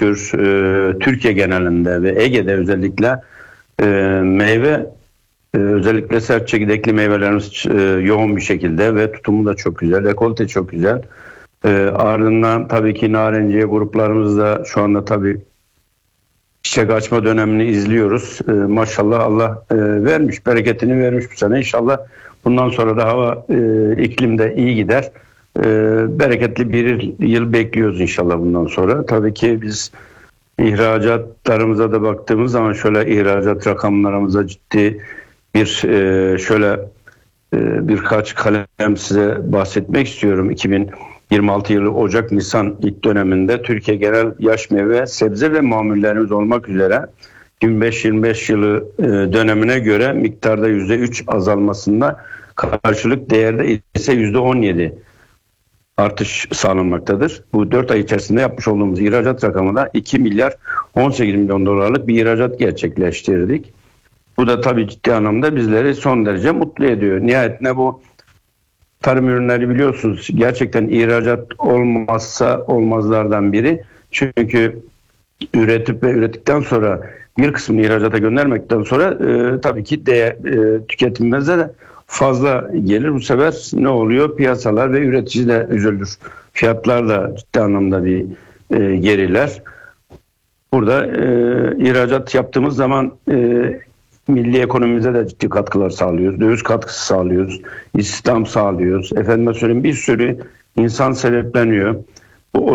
şükür Türkiye genelinde ve Ege'de özellikle meyve, özellikle sert çekirdekli meyvelerimiz yoğun bir şekilde ve tutumu da çok güzel, rekolte çok güzel. Ardından tabii ki narenciye gruplarımız da şu anda tabii çiçek açma dönemini izliyoruz. Maşallah Allah vermiş, bereketini vermiş bu sene. İnşallah bundan sonra da hava iklimde iyi gider. Bereketli bir yıl bekliyoruz inşallah bundan sonra. Tabii ki biz ihracatlarımıza da baktığımız zaman şöyle ihracat rakamlarımıza ciddi bir birkaç kalem size bahsetmek istiyorum. 2026 yılı Ocak-Nisan ilk döneminde Türkiye genel yaş meyve, sebze ve mamullerimiz olmak üzere 25-25 yılı dönemine göre miktarda %3 azalmasında karşılık değerde ise %17 artış sağlanmaktadır. Bu 4 ay içerisinde yapmış olduğumuz ihracat rakamı da 2 milyar 18 milyon dolarlık bir ihracat gerçekleştirdik. Bu da tabii ciddi anlamda bizleri son derece mutlu ediyor. Nihayetinde bu tarım ürünleri biliyorsunuz gerçekten ihracat olmazsa olmazlardan biri. Çünkü üretip ve ürettikten sonra bir kısmını ihracata göndermekten sonra tabii ki tüketilmezde de fazla gelir. Bu sefer ne oluyor? Piyasalar ve üretici de üzülür. Fiyatlar da ciddi anlamda bir geriler. Burada ihracat yaptığımız zaman milli ekonomimize de ciddi katkılar sağlıyoruz. Döviz katkısı sağlıyoruz. İstihdam sağlıyoruz. Efendime söyleyeyim bir sürü insan sebepleniyor. Bu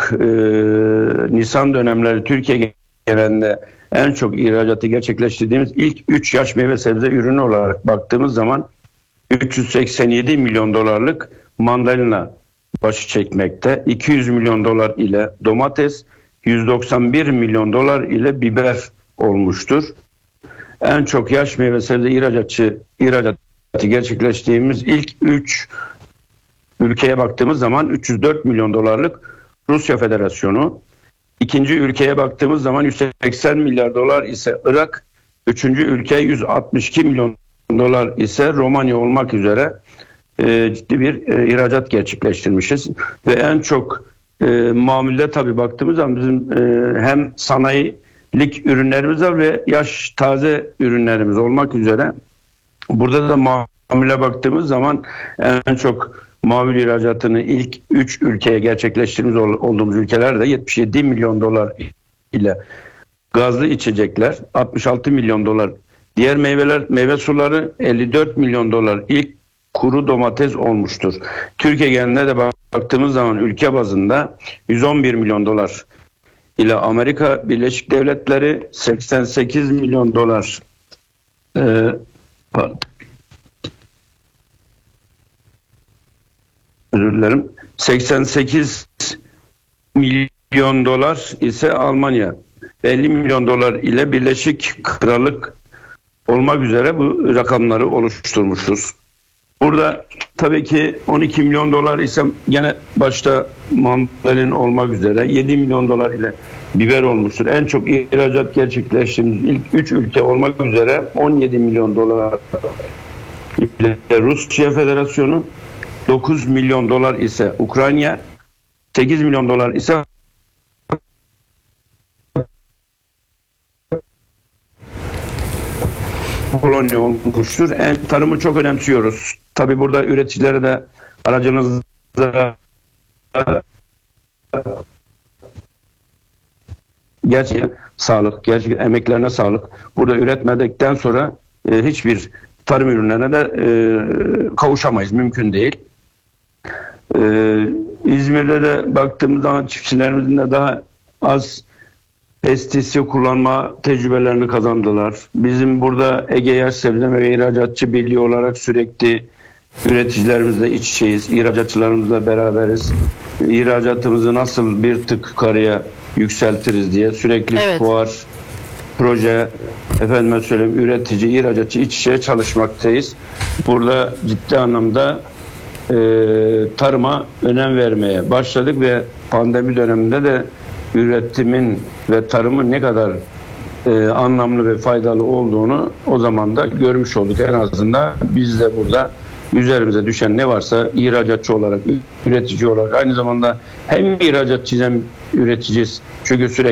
Ocak-Nisan dönemleri Türkiye genelinde en çok ihracatı gerçekleştirdiğimiz ilk 3 yaş meyve sebze ürünü olarak baktığımız zaman 387 milyon dolarlık mandalina başı çekmekte. 200 milyon dolar ile domates, 191 milyon dolar ile biber olmuştur. En çok yaş meyve sebze ihracatı gerçekleştirdiğimiz ilk 3 ülkeye baktığımız zaman 304 milyon dolarlık Rusya Federasyonu, ikinci ülkeye baktığımız zaman 180 milyar dolar ise Irak, üçüncü ülke 162 milyon dolar ise Romanya olmak üzere ciddi bir ihracat gerçekleştirmişiz. Ve en çok mamulde tabii baktığımız zaman bizim hem sanayilik ürünlerimiz var ve yaş taze ürünlerimiz olmak üzere. Burada da mamule baktığımız zaman en çok mamul ihracatını ilk 3 ülkeye gerçekleştirmiş olduğumuz ülkelerde 77 milyon dolar ile gazlı içecekler, 66 milyon dolar, diğer meyve suları 54 milyon dolar, ilk kuru domates olmuştur. Türkiye genelinde de baktığımız zaman ülke bazında 111 milyon dolar ile Amerika Birleşik Devletleri 88 milyon dolar özür dilerim. 88 milyon dolar ise Almanya, 50 milyon dolar ile Birleşik Krallık olmak üzere bu rakamları oluşturmuşuz. Burada tabii ki 12 milyon dolar ise gene başta mandalin olmak üzere 7 milyon dolar ile biber olmuştur. En çok ihracat gerçekleştirdiğimiz ilk 3 ülke olmak üzere 17 milyon dolar ile Rusya Federasyonu, 9 milyon dolar ise Ukrayna, 8 milyon dolar ise Polonya olmuştur. Tarımı çok önemsiyoruz. Tabii burada üreticilere de aracınızda gerçekten sağlık, gerçekten emeklerine sağlık. Burada üretmedikten sonra hiçbir tarım ürünlerine de kavuşamayız. Mümkün değil. İzmir'de de baktığımız zaman çiftçilerimizin de daha az pestisit kullanma tecrübelerini kazandılar. Bizim burada Ege Yaş Sebze ve İhracatçı Birliği olarak sürekli üreticilerimizle iç içeyiz. İhracatçılarımızla beraberiz. İhracatımızı nasıl bir tık yukarıya yükseltiriz diye sürekli fuar, proje, efendime söyleyeyim üretici, ihracatçı iç içe çalışmaktayız. Burada ciddi anlamda tarıma önem vermeye başladık ve pandemi döneminde de üretimin ve tarımın ne kadar anlamlı ve faydalı olduğunu o zaman da görmüş olduk. En azından biz de burada üzerimize düşen ne varsa ihracatçı olarak, üretici olarak aynı zamanda hem ihracatçıyız hem üreticiyiz. Çünkü sürekli